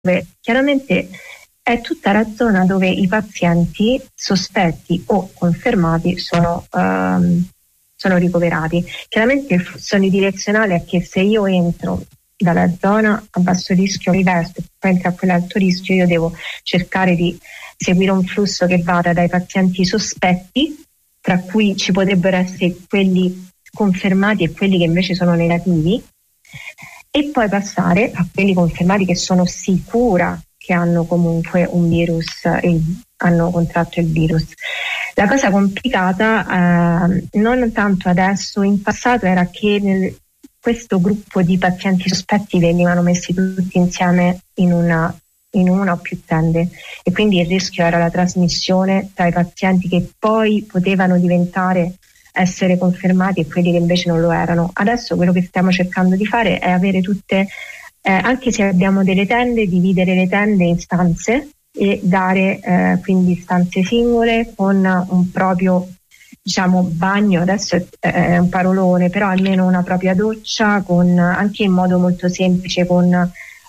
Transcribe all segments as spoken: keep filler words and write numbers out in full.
dove chiaramente è tutta la zona dove i pazienti sospetti o confermati sono, um, sono ricoverati. Chiaramente il flusso unidirezionale è che se io entro dalla zona a basso rischio, mi vesto e poi entro a quella alto rischio, io devo cercare di seguire un flusso che vada dai pazienti sospetti, tra cui ci potrebbero essere quelli confermati e quelli che invece sono negativi, e poi passare a quelli confermati che sono sicura che hanno comunque un virus, eh, hanno contratto il virus. La cosa complicata, eh, non tanto adesso, in passato, era che nel, questo gruppo di pazienti sospetti venivano messi tutti insieme in una in una o più tende, e quindi il rischio era la trasmissione tra i pazienti che poi potevano diventare essere confermati e quelli che invece non lo erano. Adesso quello che stiamo cercando di fare è avere tutte, eh, anche se abbiamo delle tende, dividere le tende in stanze e dare eh, quindi stanze singole con un proprio, diciamo, bagno. Adesso è, è un parolone, però almeno una propria doccia, con anche in modo molto semplice, con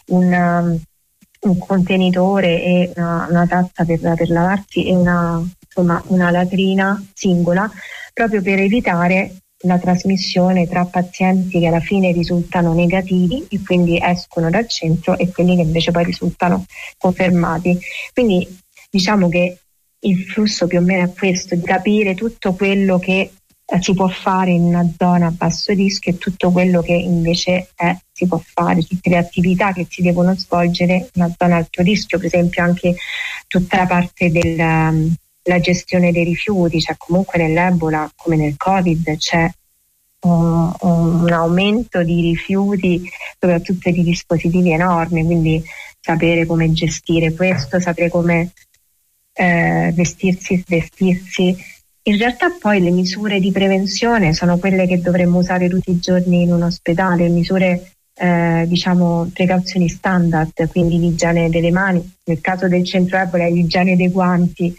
un un contenitore e una, una tazza per, per lavarsi e una, insomma, una latrina singola, proprio per evitare la trasmissione tra pazienti che alla fine risultano negativi e quindi escono dal centro e quelli che invece poi risultano confermati. Quindi diciamo che il flusso più o meno è questo, di capire tutto quello che si può fare in una zona a basso rischio e tutto quello che invece è, si può fare, tutte le attività che si devono svolgere in una zona a alto rischio, per esempio anche tutta la parte della la gestione dei rifiuti. Cioè comunque nell'Ebola come nel Covid c'è un, un aumento di rifiuti, soprattutto di dispositivi enormi, quindi sapere come gestire questo, sapere come eh, vestirsi, svestirsi. In realtà poi le misure di prevenzione sono quelle che dovremmo usare tutti i giorni in un ospedale, misure eh, diciamo precauzioni standard, quindi l'igiene delle mani, nel caso del centro Ebola l'igiene dei guanti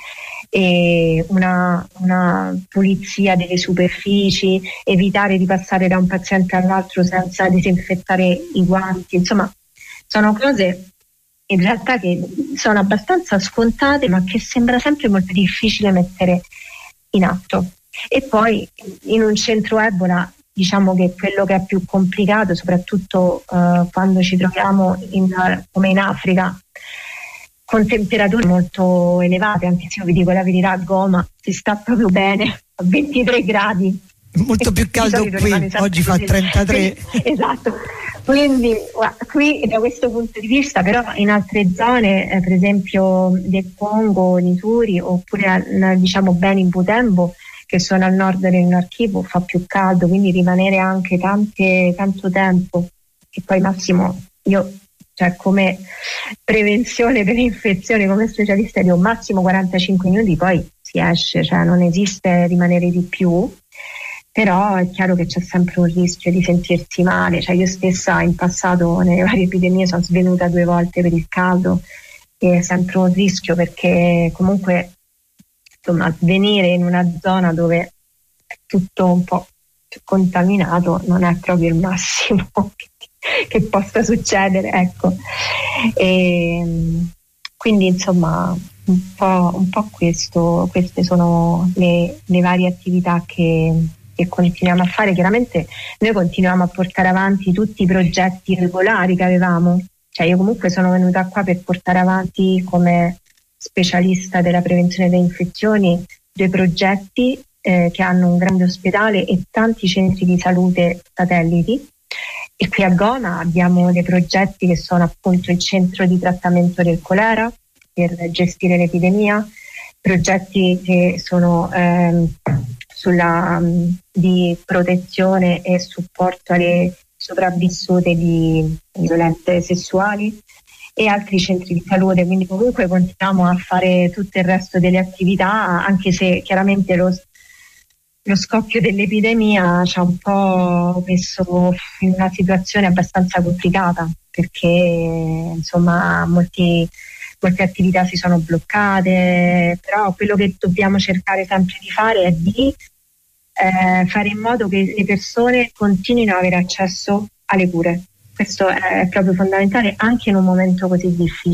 e una, una pulizia delle superfici, evitare di passare da un paziente all'altro senza disinfettare i guanti. Insomma, sono cose in realtà che sono abbastanza scontate ma che sembra sempre molto difficile mettere in atto. E poi in un centro Ebola diciamo che quello che è più complicato, soprattutto uh, quando ci troviamo in, come in Africa, con temperature molto elevate, anche se io vi dico la verità, a Goma si sta proprio bene a ventitré gradi, molto più caldo qui, oggi fa trentatré. Quindi, esatto, quindi qui da questo punto di vista, però in altre zone, eh, per esempio del Congo, Ituri, oppure eh, diciamo bene in Butembo, che sono al nord del Nord Kivu, fa più caldo, quindi rimanere anche tante, tanto tempo, e poi massimo io, cioè come prevenzione per infezioni, come specialista di un massimo quarantacinque minuti, poi si esce, cioè non esiste rimanere di più. Però è chiaro che c'è sempre un rischio di sentirsi male, cioè io stessa in passato nelle varie epidemie sono svenuta due volte per il caldo, e è sempre un rischio perché comunque insomma svenire in una zona dove è tutto un po' contaminato non è proprio il massimo che, che possa succedere, ecco. E quindi insomma un po', un po' questo, queste sono le, le varie attività che che continuiamo a fare. Chiaramente noi continuiamo a portare avanti tutti i progetti regolari che avevamo, cioè io comunque sono venuta qua per portare avanti come specialista della prevenzione delle infezioni due progetti eh, che hanno un grande ospedale e tanti centri di salute satelliti, e qui a Goma abbiamo dei progetti che sono appunto il centro di trattamento del colera per gestire l'epidemia, progetti che sono ehm, sulla um, di protezione e supporto alle sopravvissute di violenze sessuali, e altri centri di salute. Quindi comunque continuiamo a fare tutto il resto delle attività, anche se chiaramente lo, lo scoppio dell'epidemia ci ha un po' messo in una situazione abbastanza complicata, perché insomma molti molte attività si sono bloccate, però quello che dobbiamo cercare sempre di fare è di eh, fare in modo che le persone continuino ad avere accesso alle cure, questo è proprio fondamentale anche in un momento così difficile.